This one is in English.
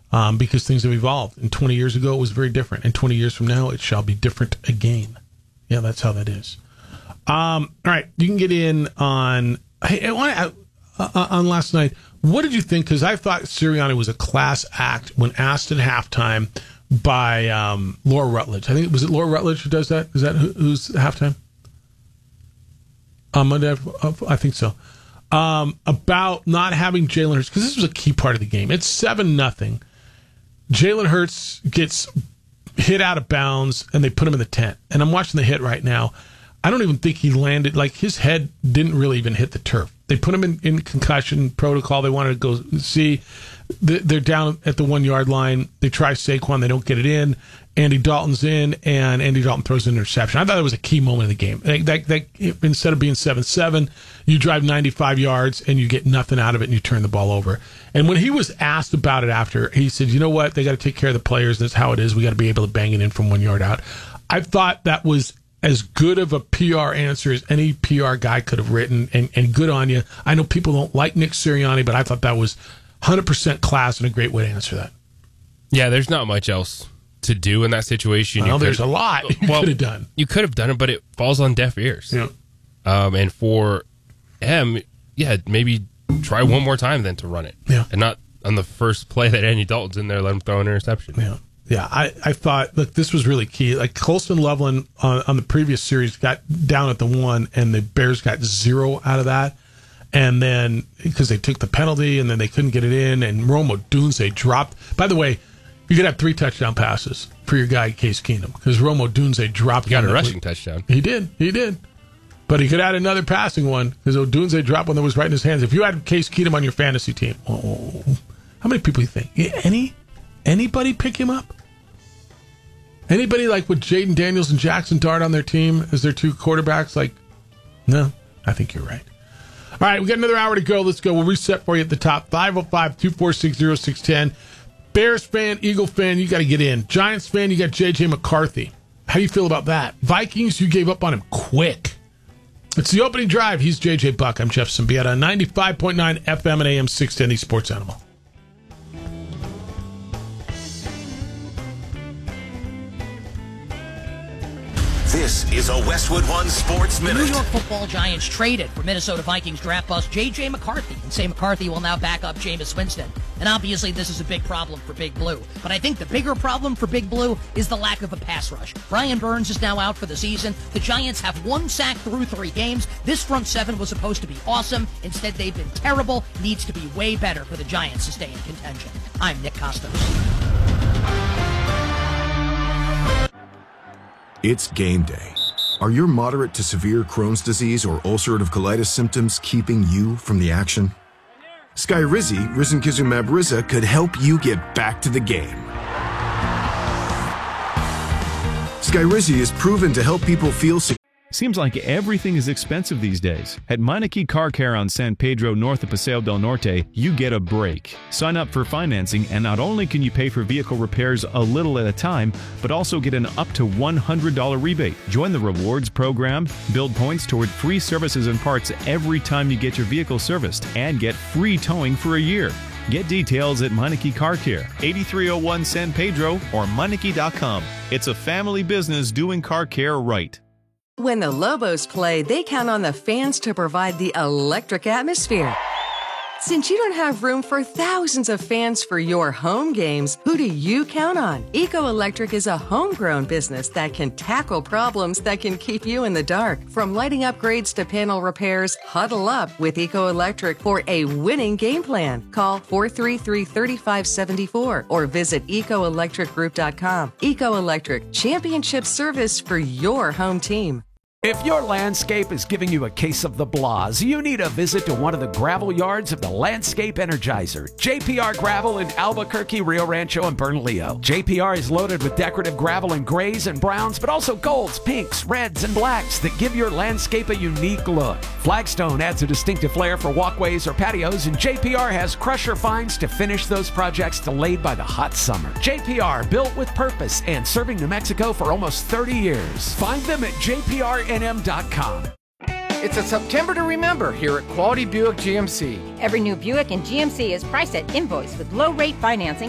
because things have evolved. And 20 years ago, it was very different. And 20 years from now, it shall be different again. Yeah, that's how that is. All right, you can get in on on last night. What did you think? Because I thought Sirianni was a class act when asked at halftime by Laura Rutledge. I think was it Laura Rutledge who does that? Is that who's halftime? Monday, I think so. About not having Jalen Hurts, because this was a key part of the game. It's 7-0. Jalen Hurts gets hit out of bounds, and they put him in the tent. And I'm watching the hit right now. I don't even think he landed. Like, his head didn't really even hit the turf. They put him in concussion protocol. They wanted to go see. They're down at the 1 yard line. They try Saquon. They don't get it in. Andy Dalton's in, and Andy Dalton throws an interception. I thought it was a key moment of the game. That instead of being 7-7, you drive 95 yards and you get nothing out of it and you turn the ball over. And when he was asked about it after, he said, you know what? They got to take care of the players. That's how it is. We got to be able to bang it in from 1 yard out. I thought that was as good of a PR answer as any PR guy could have written, and good on you. I know people don't like Nick Sirianni, but I thought that was 100% class and a great way to answer that. Yeah, there's not much else to do in that situation. Well, there's a lot you could have done. You could have done it, but it falls on deaf ears. Yeah. And for him, maybe try one more time then to run it. Yeah. And not on the first play that Andy Dalton's in there, let him throw an interception. Yeah. Yeah, I thought, look, this was really key. Like, Colston Loveland on the previous series got down at the 1, and the Bears got 0 out of that. And then, because they took the penalty, and then they couldn't get it in, and Rome Odunze dropped. By the way, you could have 3 touchdown passes for your guy, Case Keenum, because Rome Odunze dropped. He got a rushing touchdown. He did. But he could add another passing one, because Odunze dropped one that was right in his hands. If you had Case Keenum on your fantasy team, how many people do you think? Anybody pick him up? Anybody like with Jaden Daniels and Jackson Dart on their team as their 2 quarterbacks? Like, no, I think you're right. All right, we got another hour to go. Let's go. We'll reset for you at the top. 505-246-0610. Bears fan, Eagle fan, you got to get in. Giants fan, you got J.J. McCarthy. How do you feel about that? Vikings, you gave up on him quick. It's the opening drive. He's J.J. Buck. I'm Jeff Symbieta, 95.9 FM and AM 610 Sports Animal. This is a Westwood One Sports Minute. New York Football Giants traded for Minnesota Vikings draft bust J.J. McCarthy, and say McCarthy will now back up Jameis Winston. And obviously this is a big problem for Big Blue. But I think the bigger problem for Big Blue is the lack of a pass rush. Brian Burns is now out for the season. The Giants have 1 sack through 3 games. This front 7 was supposed to be awesome. Instead, they've been terrible. Needs to be way better for the Giants to stay in contention. I'm Nick Costos. It's game day. Are your moderate to severe Crohn's disease or ulcerative colitis symptoms keeping you from the action? Skyrizi, risankizumab Riza, could help you get back to the game. Skyrizi is proven to help people feel secure. Seems like everything is expensive these days. At Meineke Car Care on San Pedro north of Paseo del Norte, you get a break. Sign up for financing, and not only can you pay for vehicle repairs a little at a time, but also get an up to $100 rebate. Join the rewards program, build points toward free services and parts every time you get your vehicle serviced, and get free towing for a year. Get details at Meineke Car Care, 8301 San Pedro, or Meineke.com. It's a family business doing car care right. When the Lobos play, they count on the fans to provide the electric atmosphere. Since you don't have room for thousands of fans for your home games, who do you count on? Eco Electric is a homegrown business that can tackle problems that can keep you in the dark. From lighting upgrades to panel repairs, huddle up with Eco Electric for a winning game plan. Call 433-3574 or visit ecoelectricgroup.com. Eco Electric, championship service for your home team. If your landscape is giving you a case of the blahs, you need a visit to one of the gravel yards of the Landscape Energizer, JPR Gravel in Albuquerque, Rio Rancho, and Bernalillo. JPR is loaded with decorative gravel in grays and browns, but also golds, pinks, reds, and blacks that give your landscape a unique look. Flagstone adds a distinctive flair for walkways or patios, and JPR has crusher fines to finish those projects delayed by the hot summer. JPR, built with purpose and serving New Mexico for almost 30 years. Find them at JPRNM.com. It's a September to remember here at Quality Buick GMC. Every new Buick and GMC is priced at invoice with low-rate financing